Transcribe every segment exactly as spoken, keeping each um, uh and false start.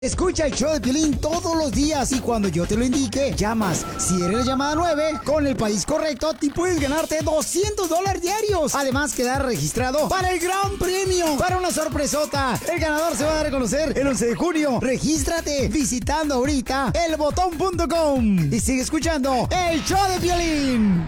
Escucha el show de Piolín todos los días y cuando yo te lo indique, llamas. Si eres la llamada nueve, con el país correcto, te puedes ganarte doscientos dólares diarios. Además, quedar registrado para el gran premio, para una sorpresota. El ganador se va a dar a conocer el once de junio. Regístrate visitando ahorita el botón punto com y sigue escuchando el show de Piolín.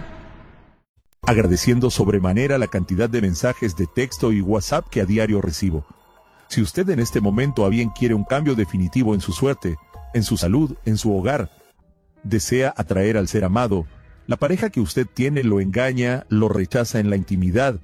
Agradeciendo sobremanera la cantidad de mensajes de texto y WhatsApp que a diario recibo. Si usted en este momento a bien quiere un cambio definitivo en su suerte, en su salud, en su hogar, desea atraer al ser amado, la pareja que usted tiene lo engaña, lo rechaza en la intimidad,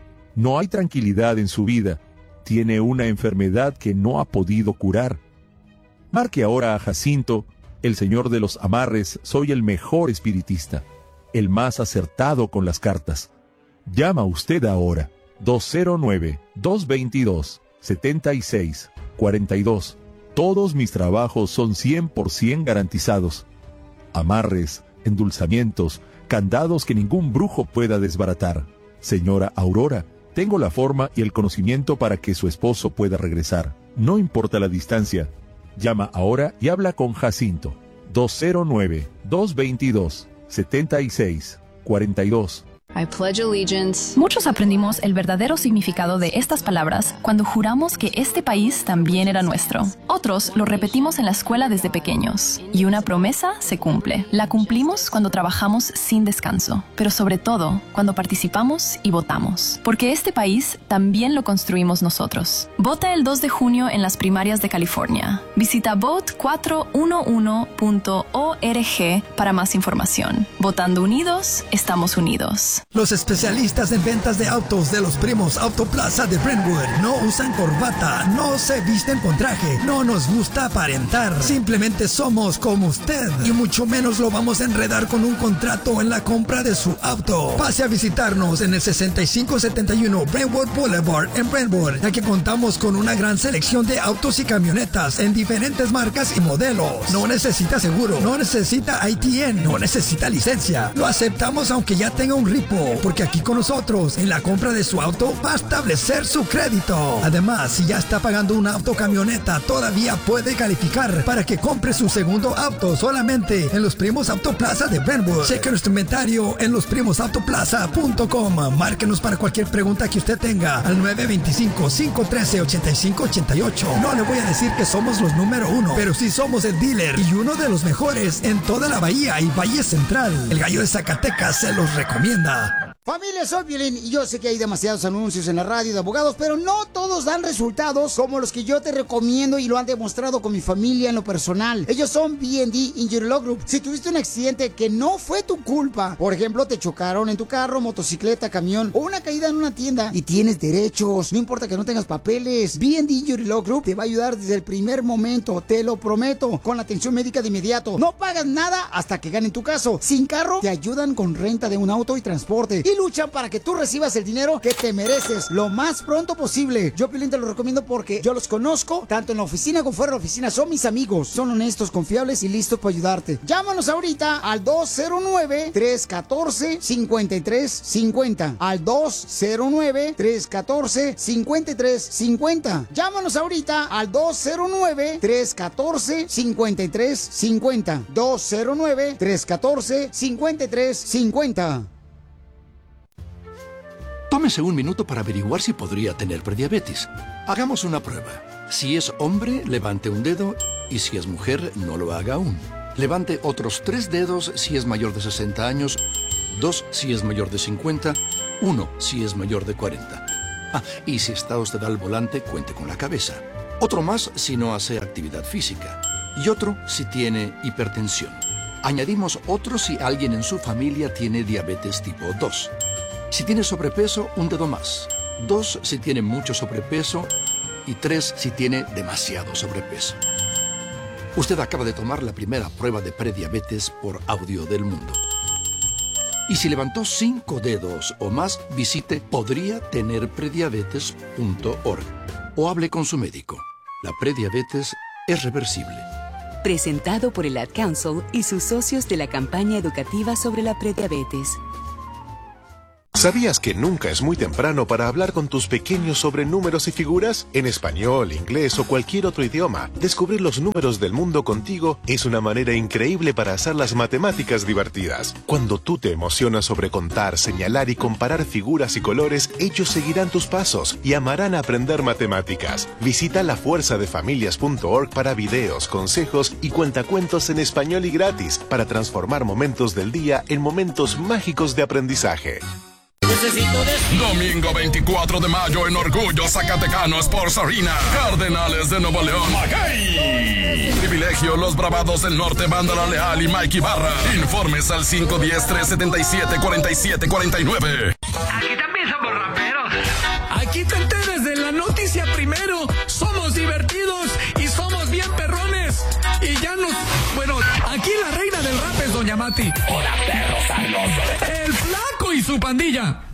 no hay tranquilidad en su vida, tiene una enfermedad que no ha podido curar. Marque ahora a Jacinto, el señor de los amarres, soy el mejor espiritista, el más acertado con las cartas. Llama usted ahora, dos cero nueve, dos dos dos, siete seis cuatro dos. Todos mis trabajos son cien por ciento garantizados. Amarres, endulzamientos, candados que ningún brujo pueda desbaratar. Señora Aurora, tengo la forma y el conocimiento para que su esposo pueda regresar. No importa la distancia. Llama ahora y habla con Jacinto. dos cero nueve, dos dos dos, siete seis cuatro dos. I pledge allegiance. Muchos aprendimos el verdadero significado de estas palabras cuando juramos que este país también era nuestro. Otros lo repetimos en la escuela desde pequeños. Y una promesa se cumple. La cumplimos cuando trabajamos sin descanso, pero sobre todo cuando participamos y votamos. Porque este país también lo construimos nosotros. Vota el dos de junio en las primarias de California. Visita vote cuatro uno uno punto org para más información. Votando unidos, estamos unidos. Los especialistas en ventas de autos de los primos Autoplaza de Brentwood no usan corbata, no se visten con traje, no nos gusta aparentar. Simplemente somos como usted y mucho menos lo vamos a enredar con un contrato en la compra de su auto. Pase a visitarnos en el sesenta y cinco setenta y uno Brentwood Boulevard en Brentwood, ya que contamos con una gran selección de autos y camionetas en diferentes marcas y modelos. No necesita seguro, no necesita I T N, no necesita licencia. Lo aceptamos aunque ya tenga un ripo, porque aquí con nosotros, en la compra de su auto, va a establecer su crédito. Además, si ya está pagando una autocamioneta, todavía puede calificar para que compre su segundo auto solamente en Los Primos Autoplaza de Brentwood. Cheque nuestro inventario en los primos autoplaza punto com. Márquenos para cualquier pregunta que usted tenga al nueve dos cinco, cinco uno tres, ocho cinco ocho ocho. No le voy a decir que somos los número uno, pero sí somos el dealer y uno de los mejores en toda la Bahía y Valle Central. El Gallo de Zacatecas se los recomienda. Familia, soy Piolín y yo sé que hay demasiados anuncios en la radio de abogados, pero no todos dan resultados como los que yo te recomiendo y lo han demostrado con mi familia en lo personal. Ellos son B and D Injury Law Group. Si tuviste un accidente que no fue tu culpa, por ejemplo, te chocaron en tu carro, motocicleta, camión o una caída en una tienda y tienes derechos, no importa que no tengas papeles, B and D Injury Law Group te va a ayudar desde el primer momento, te lo prometo, con la atención médica de inmediato. No pagas nada hasta que ganen tu caso. Sin carro, te ayudan con renta de un auto y transporte. Y luchan para que tú recibas el dinero que te mereces lo más pronto posible. Yo, Piolín, te lo recomiendo porque yo los conozco, tanto en la oficina como fuera de la oficina. Son mis amigos, son honestos, confiables y listos para ayudarte. Llámanos ahorita al dos cero nueve, tres uno cuatro, cinco tres cinco cero. Al dos cero nueve, tres uno cuatro, cinco tres cinco cero. Llámanos ahorita al dos cero nueve, tres uno cuatro, cinco tres cinco cero. dos cero nueve, tres uno cuatro, cinco tres cinco cero. Tómese un minuto para averiguar si podría tener prediabetes. Hagamos una prueba. Si es hombre, levante un dedo y si es mujer, no lo haga aún. Levante otros tres dedos si es mayor de sesenta años, dos si es mayor de cincuenta, uno si es mayor de cuarenta. Ah, y si está usted al volante, cuente con la cabeza. Otro más si no hace actividad física. Y otro si tiene hipertensión. Añadimos otro si alguien en su familia tiene diabetes tipo dos. Si tiene sobrepeso, un dedo más. Dos si tiene mucho sobrepeso y tres si tiene demasiado sobrepeso. Usted acaba de tomar la primera prueba de prediabetes por Audio del Mundo. Y si levantó cinco dedos o más, visite podría tener prediabetes punto org o hable con su médico. La prediabetes es reversible. Presentado por el Ad Council y sus socios de la campaña educativa sobre la prediabetes. ¿Sabías que nunca es muy temprano para hablar con tus pequeños sobre números y figuras? En español, inglés o cualquier otro idioma, descubrir los números del mundo contigo es una manera increíble para hacer las matemáticas divertidas. Cuando tú te emocionas sobre contar, señalar y comparar figuras y colores, ellos seguirán tus pasos y amarán aprender matemáticas. Visita la fuerza de familias punto org para videos, consejos y cuentacuentos en español y gratis para transformar momentos del día en momentos mágicos de aprendizaje. Domingo veinticuatro de mayo en Orgullo Zacatecano Sports Arena, Cardenales de Nuevo León, Magay. Privilegio, los Bravados del Norte, Bándala Leal y Mike Ibarra. Informes al cinco uno cero, tres siete siete, cuatro siete cuatro nueve. Aquí también somos raperos. Aquí te enteres de la noticia primero. Somos divertidos y somos bien perrones. Y ya nos... Bueno, aquí la reina del rap es Doña Mati. Hola, perros sabrosos. El Flaco y su pandilla.